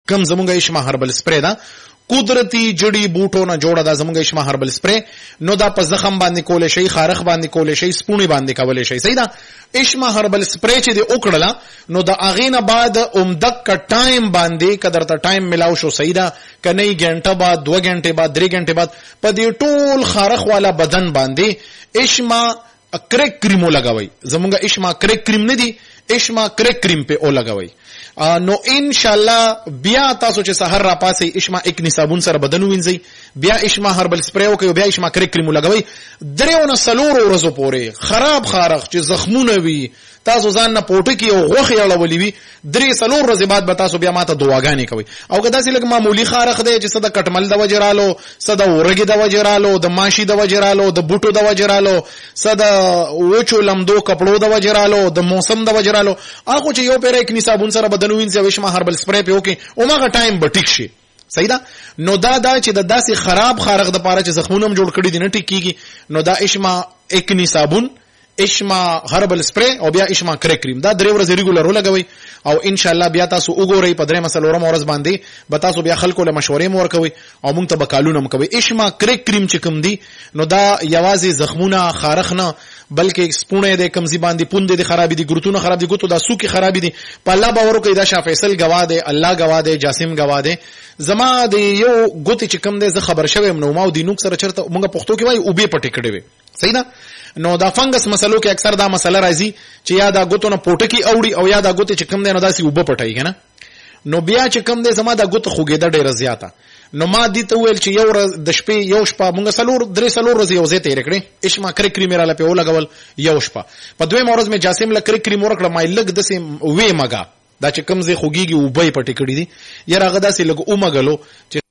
کم زمونږ اشما هربل سپری ده قدرتی جڑی بوټو نه جوړه ده زمونږ اشما هربل سپری. نو دا په زخم باندې کولی شي، خارخ باندې کولی شي، سپونی باندې کولی شي. صحیح ده. اشما هربل سپری چې د وکړله نو د هغې نه بعد عمدک ټایم باندې که درته ټایم ملاو شو، صحیح ده، که نه ګنټه بعد، 2 ګنټې بعد، 3 ګنټې بعد په دې ټول خارخ والا بدن باندې اشما کریک کریم ولګوئ. زمونږ اشما کریک کریم نه دی، اشما کریک کریم په ولګوئ. نو ان شاء الله بیا تاسو چې سحر را پاسئ اشما اکنی صابون سره بدن وینځئ، بیا اشما هربل سپری وکړئ، بیا اشما کریک کریم ولګوئ. 3 نه 4 ورځو پورې خراب خارخ چې زخمونه وي، تاسو ځان نه پوټکی او غوښې اړولې وي، 3-4 ورځې بعد به تاسو بیا ماته دعاګانې کوئ. او که داسې لږ معمولي خارخ دی چې څه د کټمل د وجې رالو، څه د ورږې د وجې رالو، د ماشي د وجې رالو، د بوټو د وجې رالو، څه د وچو لمدو کپړو د وجې رالو، د موسم د وجې رالو، هغه چې یو پیره اکني صابون سره بدن وینځي او اشما هربل سپری پې وکړي، هماغه ټایم به ټیک شي. صحیح ده. نو دا چې د داسې خراب خارخ دپاره چې زخمونه هم جوړ کړي دي نه ټیک کېږي، نو دا اشما اکني صابون، اشما هربل سپری او بیا اشما کریک کریم دا 3 ورځې ریګولر ولګوئ. او ان شاء الله بیا تاسو وګورئ په 3-4 ورځ باندې به تاسو بیا خلکو له مشورې مو ورکوئ او موږ ته به کالونه هم کوئ. اشما کریک کریم چې کوم دی نو دا یوازې زخمونه خارخ نه بلکې سپونه د کمزې باندې پوندې د خرابې دي، ګروتونه خراب دي، ګوتو دا سوکې خرابې دي، په الله باور وکړئ دا شاه فیصل ګواه دی، الله ګواه دی، جاسم ګواه دی. زما د یو ګوتې چې کوم دی زه خبر شوی یم، نو ما د نوک سره چېرته موږ پښتو کې وایي اوبې پټې کړې وې. صحیح ده. نو دا فنګس مسلو کې اکثر دا مسله راځي چې یا دا ګوتو نه پوټکی اوړي او یا دا ګوتې چې کوم دی نو داسې اوبه پټوي که نه. نو بیا چې کوم دی زما دا ګوته خوږېده ډېره زیاته. نو ما دې ته وویل چې یو ورځ د شپې یو شپه مونږ 3-4 ورځې یو ځای تېرې کړې، اشما کریک کریم یې راله پې ولګول یو شپه. په 2مه ورځ مې جاسم له کریک کریم ورکړه، ما یې لږ داسې وې مګه دا چې کوم ځای خوږېږي اوبه یې پټې کړي دي، یاره هغه داسې لږ ومګلو چې